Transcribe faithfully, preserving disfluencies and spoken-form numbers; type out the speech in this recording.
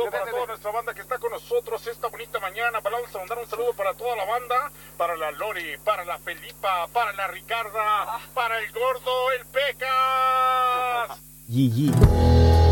saludo para toda nuestra banda que está con nosotros esta bonita mañana. Vamos a mandar un saludo para toda la banda, para la Lori, para la Felipa, para la Ricarda, para el Gordo, el Pecas. Gigi.